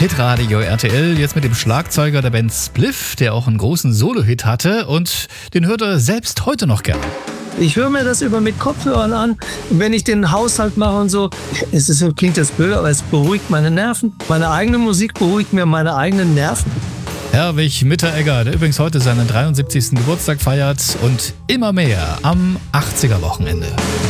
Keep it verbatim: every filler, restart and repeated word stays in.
Hitradio R T L, jetzt mit dem Schlagzeuger der Band Spliff, der auch einen großen Solo-Hit hatte und den hört er selbst heute noch gern. Ich höre mir das über mit Kopfhörern an, wenn ich den Haushalt mache und so. Es ist, klingt das blöd, aber es beruhigt meine Nerven. Meine eigene Musik beruhigt mir meine eigenen Nerven. Herwig Mitteregger, der übrigens heute seinen dreiundsiebzigsten Geburtstag feiert und immer mehr am achtziger Wochenende.